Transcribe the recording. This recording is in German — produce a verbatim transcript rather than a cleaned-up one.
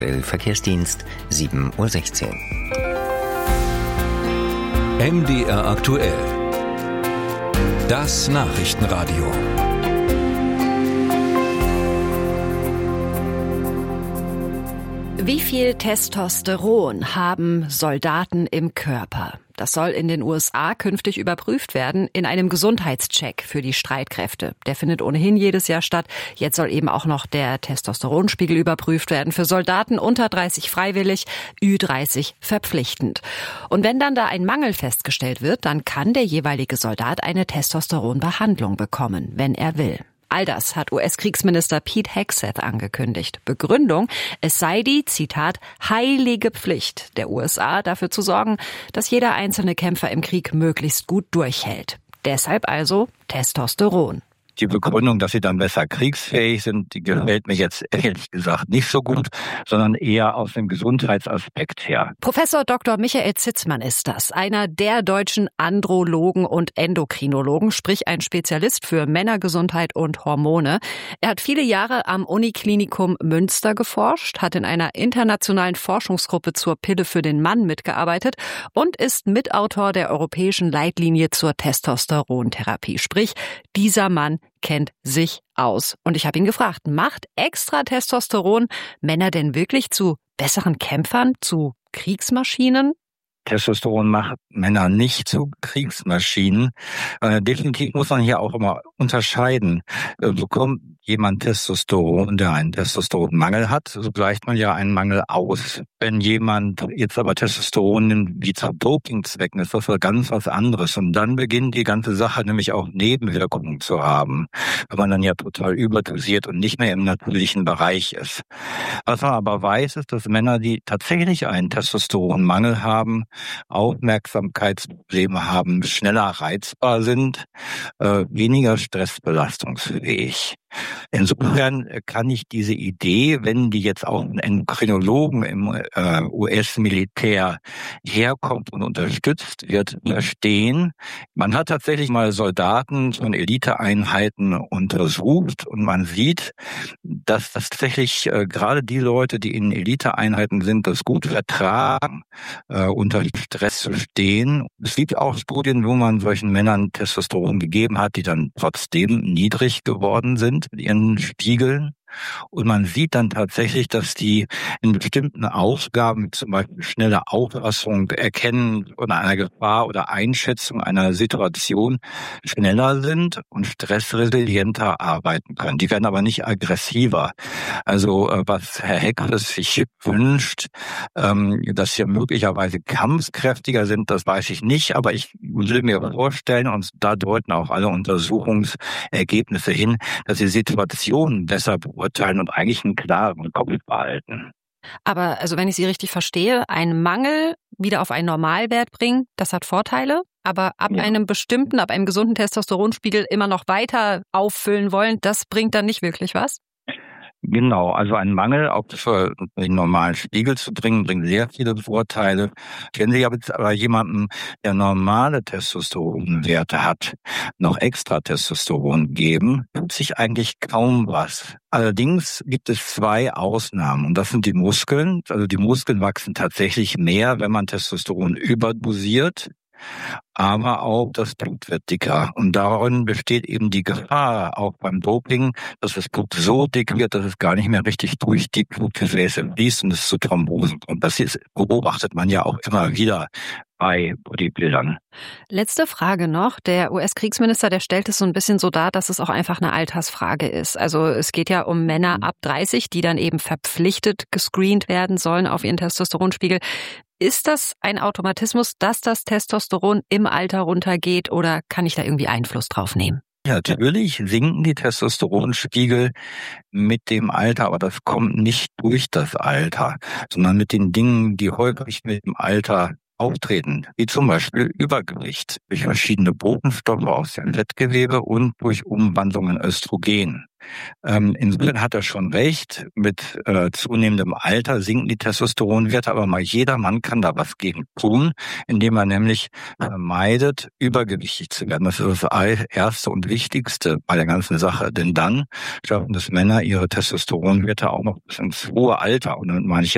Verkehrsdienst sieben Uhr sechzehn. M D R aktuell. Das Nachrichtenradio. Wie viel Testosteron haben Soldaten im Körper? Das soll in den U S A künftig überprüft werden in einem Gesundheitscheck für die Streitkräfte. Der findet ohnehin jedes Jahr statt. Jetzt soll eben auch noch der Testosteronspiegel überprüft werden für Soldaten unter dreißig freiwillig, Ü dreißig verpflichtend. Und wenn dann da ein Mangel festgestellt wird, dann kann der jeweilige Soldat eine Testosteronbehandlung bekommen, wenn er will. All das hat U S-Kriegsminister Pete Hegseth angekündigt. Begründung, es sei die, Zitat, heilige Pflicht der U S A, dafür zu sorgen, dass jeder einzelne Kämpfer im Krieg möglichst gut durchhält. Deshalb also Testosteron. Die Begründung, dass sie dann besser kriegsfähig sind, die gefällt mir jetzt ehrlich gesagt nicht so gut, sondern eher aus dem Gesundheitsaspekt her. Professor Doktor Michael Zitzmann ist das, einer der deutschen Andrologen und Endokrinologen, sprich ein Spezialist für Männergesundheit und Hormone. Er hat viele Jahre am Uniklinikum Münster geforscht, hat in einer internationalen Forschungsgruppe zur Pille für den Mann mitgearbeitet und ist Mitautor der europäischen Leitlinie zur Testosterontherapie. Sprich, dieser Mann kennt sich aus. Und ich habe ihn gefragt, macht extra Testosteron Männer denn wirklich zu besseren Kämpfern, zu Kriegsmaschinen? Testosteron macht Männer nicht zu Kriegsmaschinen. Äh, definitiv muss man hier auch immer unterscheiden. Äh, bekommt jemand Testosteron, der einen Testosteronmangel hat, so gleicht man ja einen Mangel aus. Wenn jemand jetzt aber Testosteron nimmt, wie zu Dopingzwecken, ist das ganz was anderes. Und dann beginnt die ganze Sache nämlich auch Nebenwirkungen zu haben, wenn man dann ja total überdosiert und nicht mehr im natürlichen Bereich ist. Was man aber weiß, ist, dass Männer, die tatsächlich einen Testosteronmangel haben, Aufmerksamkeitsprobleme haben, schneller reizbar sind, äh, weniger stressbelastungsfähig. Insofern kann ich diese Idee, wenn die jetzt auch ein Endokrinologen im äh, U S-Militär herkommt und unterstützt wird, verstehen. Man hat tatsächlich mal Soldaten von Eliteeinheiten untersucht und man sieht, dass das tatsächlich äh, gerade die Leute, die in Eliteeinheiten sind, das gut vertragen, äh, unter Stress zu stehen. Es gibt auch Studien, wo man solchen Männern Testosteron gegeben hat, die dann trotzdem niedrig geworden sind mit ihren Spiegeln. Und man sieht dann tatsächlich, dass die in bestimmten Aufgaben, zum Beispiel schnelle Auffassung, Erkennen oder einer Gefahr oder Einschätzung einer Situation schneller sind und stressresilienter arbeiten können. Die werden aber nicht aggressiver. Also was Herr Hegseth sich wünscht, dass sie möglicherweise kampfkräftiger sind, das weiß ich nicht. Aber ich will mir vorstellen, und da deuten auch alle Untersuchungsergebnisse hin, dass die Situationen besser beurteilen und eigentlich einen klaren Kopf behalten. Aber also wenn ich Sie richtig verstehe, einen Mangel wieder auf einen Normalwert bringen, das hat Vorteile, aber ab ja. einem bestimmten, ab einem gesunden Testosteronspiegel immer noch weiter auffüllen wollen, das bringt dann nicht wirklich was? Genau, also ein Mangel auf den normalen Spiegel zu bringen, bringt sehr viele Vorteile. Wenn Sie jetzt aber jemanden, der normale Testosteronwerte hat, noch extra Testosteron geben, tut sich eigentlich kaum was. Allerdings gibt es zwei Ausnahmen und das sind die Muskeln. Also die Muskeln wachsen tatsächlich mehr, wenn man Testosteron überdosiert. Aber auch das Blut wird dicker. Und darin besteht eben die Gefahr, auch beim Doping, dass das Blut so dick wird, dass es gar nicht mehr richtig durch die Blutgefäße fließt und es zu Thrombosen kommt. Das ist, beobachtet man ja auch immer wieder bei Bodybuildern. Letzte Frage noch. Der U S-Kriegsminister, der stellt es so ein bisschen so dar, dass es auch einfach eine Altersfrage ist. Also es geht ja um Männer ab dreißig, die dann eben verpflichtet gescreent werden sollen auf ihren Testosteronspiegel. Ist das ein Automatismus, dass das Testosteron im Alter runtergeht oder kann ich da irgendwie Einfluss drauf nehmen? Ja, natürlich sinken die Testosteronspiegel mit dem Alter, aber das kommt nicht durch das Alter, sondern mit den Dingen, die häufig mit dem Alter auftreten, wie zum Beispiel Übergewicht durch verschiedene Botenstoffe aus dem Fettgewebe und durch Umwandlung in Östrogen. Ähm, insofern hat er schon recht, mit äh, zunehmendem Alter sinken die Testosteronwerte, aber mal jeder Mann kann da was gegen tun, indem er nämlich vermeidet, übergewichtig zu werden. Das ist das Erste und Wichtigste bei der ganzen Sache, denn dann schaffen es Männer, ihre Testosteronwerte auch noch bis ins hohe Alter, und dann meine ich